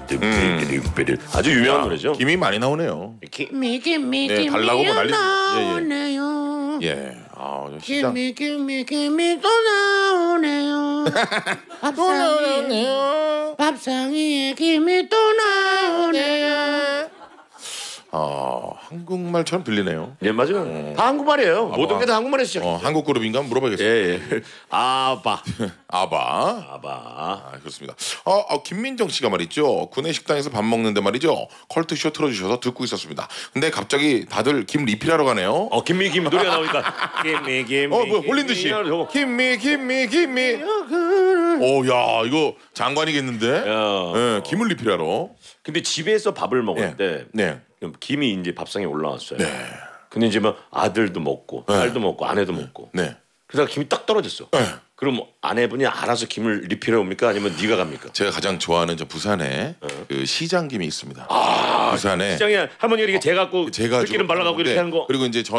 아주 유명한 노래죠. 김이 많이 나오네요. 김이 네, 달라고 뭐 난리. 나오네요. 예. 시장. 김이 또 나오네요. 밥상위에 김이 또 나오네요. 한국말처럼 들리네요. 예, 맞아요. 다 한국말이에요. 모든 게 다 한국말에서 시작해요. 한국 그룹인가 한번 물어봐야겠습니다. 예. 아바. 그렇습니다. 김민정 씨가 말이죠. 구내 식당에서 밥 먹는데 말이죠. 컬투쇼 틀어주셔서 듣고 있었습니다. 근데 갑자기 다들 김 리필하러 가네요. 김미 노래가 나오니까 김미 뭐야 홀린 듯이 김미. 야 이거 장관이겠는데. 네, 김을 리필하러. 근데 집에서 밥을 먹을 때 김이 이제 밥상에 올라왔어요. 네. 근데 이제 막 아들도 먹고 딸도 먹고 아내도 먹고. 네. 그러다가 김이 딱 떨어졌어. 그럼 아내분이 알아서 김을 리필해 옵니까? 아니면 네가 갑니까? 제가 가장 좋아하는 저 부산에 그 시장김이 있습니다. 부산에 시장에 할머니가 이렇게 재갖고 제가 들기름 발라갖고 이렇게 하는 거. 그리고 이제